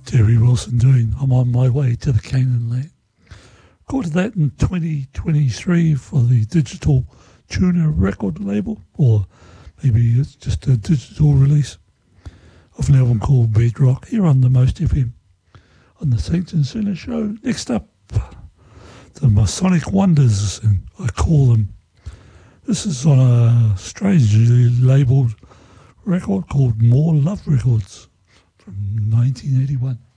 Terry Wilson doing I'm on my way to the Canaan land. Recorded that in 2023 for the Digital Tuner record label, or maybe it's just a digital release of an album called Bedrock, here on the Most FM on the Saints and Sinners show. Next up, the Masonic Wonders, and I call them. This is on a strangely labelled record called More Love Records from 1981.